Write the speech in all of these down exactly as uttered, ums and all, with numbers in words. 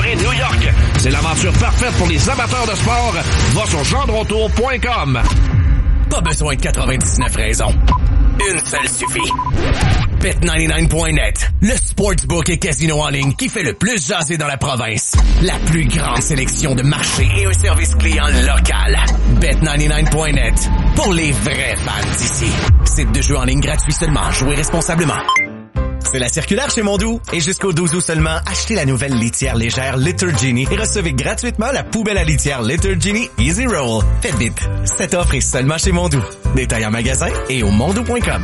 et New York. C'est l'aventure parfaite pour les amateurs de sport. Va sur gendrontour point com. Pas besoin de quatre-vingt-dix-neuf raisons. Une seule suffit. Bet quatre-vingt-dix-neuf point net, le sportsbook et casino en ligne qui fait le plus jaser dans la province. La plus grande sélection de marchés et un service client local. Bet quatre-vingt-dix-neuf point net, pour les vrais fans d'ici. Site de jeu en ligne gratuit seulement. Jouez responsablement. C'est la circulaire chez Mondou. Et jusqu'au douze août seulement, achetez la nouvelle litière légère Litter Genie et recevez gratuitement la poubelle à litière Litter Genie Easy Roll. Faites vite. Cette offre est seulement chez Mondou. Détail en magasin et au mondou point com.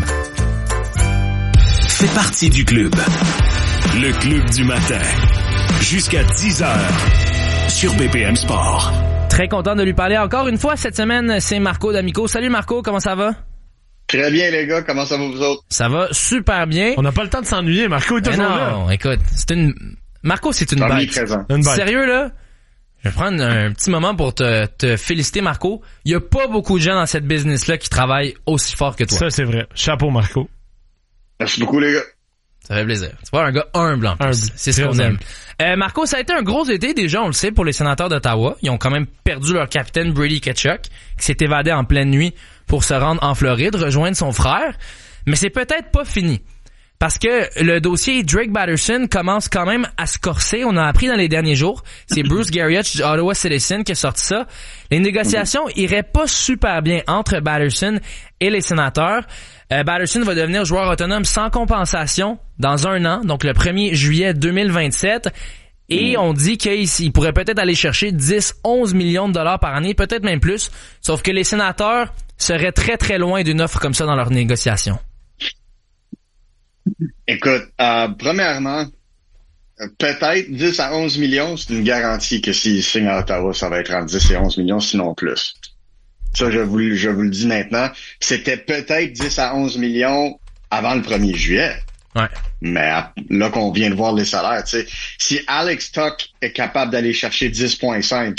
Fais partie du club. Le club du matin. Jusqu'à dix heures. Sur B P M Sport. Très content de lui parler encore une fois cette semaine. C'est Marco D'Amico. Salut Marco, comment ça va? Très bien, les gars. Comment ça va, vous autres? Ça va super bien. On n'a pas le temps de s'ennuyer. Marco est toujours non, là. Non, écoute, c'est une... Marco, c'est une bête. une bête. Sérieux, là? Je vais prendre un petit moment pour te, te féliciter, Marco. Il y a pas beaucoup de gens dans cette business-là qui travaillent aussi fort que toi. Ça, c'est vrai. Chapeau, Marco. Merci beaucoup, les gars. Ça fait plaisir. Tu vois, un gars humble, en plus. Humble. C'est ce qu'on aime. Euh, Marco, ça a été un gros été, déjà, on le sait, pour les sénateurs d'Ottawa. Ils ont quand même perdu leur capitaine Brady Tkachuk, qui s'est évadé en pleine nuit pour se rendre en Floride, rejoindre son frère. Mais c'est peut-être pas fini. Parce que le dossier Drake Batherson commence quand même à se corser. On a appris dans les derniers jours. C'est Bruce Garriott de Ottawa Citizen qui a sorti ça. Les négociations iraient pas super bien entre Batherson et les sénateurs. Euh, Batherson va devenir joueur autonome sans compensation dans un an, donc le premier juillet deux mille vingt-sept. Et on dit qu'il pourrait peut-être aller chercher dix à onze millions de dollars par année, peut-être même plus. Sauf que les sénateurs seraient très très loin d'une offre comme ça dans leurs négociations. Écoute, euh, premièrement, peut-être dix à onze millions, c'est une garantie que s'il signe à Ottawa, ça va être entre dix et onze millions, sinon plus. Ça, je vous, je vous le dis maintenant. C'était peut-être dix à onze millions avant le premier juillet. Ouais. Mais là qu'on vient de voir les salaires, tu sais, si Alex Tuch est capable d'aller chercher dix virgule cinq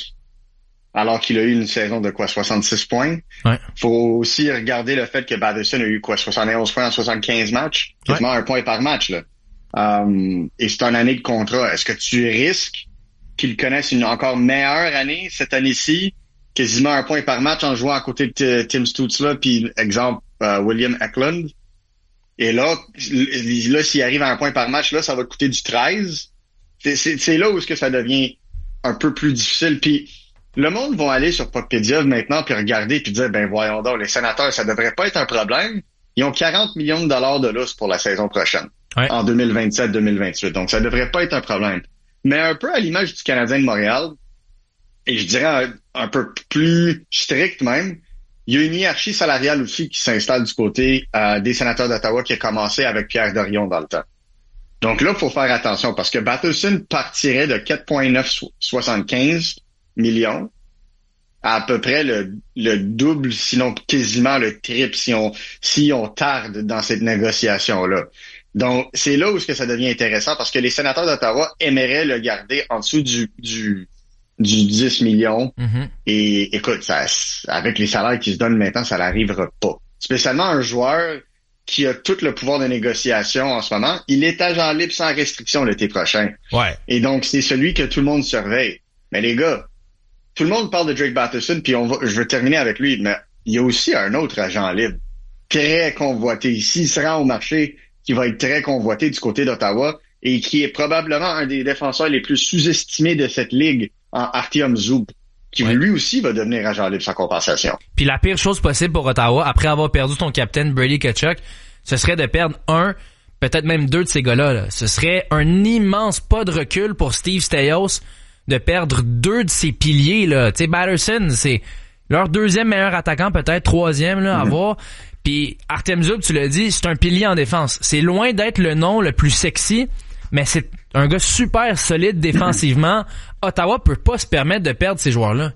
alors qu'il a eu une saison de quoi, soixante-six points, ouais. Faut aussi regarder le fait que Batherson a eu quoi, soixante et onze points en soixante-quinze matchs, quasiment ouais. un point par match, là. Um, et c'est une année de contrat. Est-ce que tu risques qu'il connaisse une encore meilleure année cette année-ci, quasiment un point par match en jouant à côté de Tim Stützle, puis exemple uh, William Eklund? Et là, là, s'il arrive à un point par match, là, ça va coûter du treize. C'est, c'est, c'est là où est-ce que ça devient un peu plus difficile. Puis le monde va aller sur Puckpedia maintenant puis regarder puis dire, ben voyons donc, les sénateurs, ça devrait pas être un problème. Ils ont quarante millions de dollars de lousse pour la saison prochaine, ouais. En deux mille vingt-sept deux mille vingt-huit. Donc, ça devrait pas être un problème. Mais un peu à l'image du Canadien de Montréal, et je dirais un, un peu plus strict même, il y a une hiérarchie salariale aussi qui s'installe du côté euh, des sénateurs d'Ottawa qui a commencé avec Pierre Dorion dans le temps. Donc là, il faut faire attention parce que Batherson partirait de quatre virgule neuf soixante-quinze millions à à peu près le, le double, sinon quasiment le triple si on, si on tarde dans cette négociation-là. Donc, c'est là où ce que ça devient intéressant parce que les sénateurs d'Ottawa aimeraient le garder en dessous du, du du dix millions. Mm-hmm. Et écoute, ça, avec les salaires qui se donnent maintenant, ça n'arrivera pas. Spécialement un joueur qui a tout le pouvoir de négociation en ce moment. Il est agent libre sans restriction l'été prochain. Ouais. Et donc, c'est celui que tout le monde surveille. Mais les gars, tout le monde parle de Drake Batherson, puis on va, je veux terminer avec lui, mais il y a aussi un autre agent libre très convoité ici. Il sera au marché qui va être très convoité du côté d'Ottawa et qui est probablement un des défenseurs les plus sous-estimés de cette ligue, en Artyom Zub, qui ouais. lui aussi va devenir agent libre sans compensation. Puis la pire chose possible pour Ottawa, après avoir perdu ton capitaine Brady Tkachuk, ce serait de perdre un, peut-être même deux de ces gars-là. Là. Ce serait un immense pas de recul pour Steve Staios de perdre deux de ses piliers. Là. Tu sais, Batherson, c'est leur deuxième meilleur attaquant, peut-être troisième là, à mm-hmm. voir. Puis Artyom Zub, tu l'as dit, c'est un pilier en défense. C'est loin d'être le nom le plus sexy, mais c'est un gars super solide défensivement. Ottawa peut pas se permettre de perdre ces joueurs-là.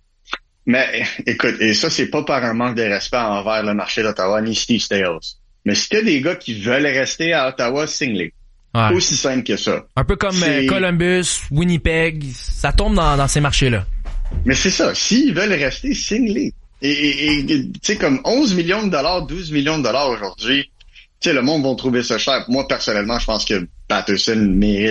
Mais écoute, et ça, c'est pas par un manque de respect envers le marché d'Ottawa ni Steve Staios. Mais si t'as des gars qui veulent rester à Ottawa, signe-les. Ouais. Aussi simple que ça. Un peu comme euh, Columbus, Winnipeg, ça tombe dans, dans ces marchés-là. Mais c'est ça. S'ils veulent rester, signe-les. Et, et, et tu sais, comme onze millions de dollars, douze millions de dollars aujourd'hui, tu sais, le monde va trouver ça cher. Moi, personnellement, je pense que Batherson mérite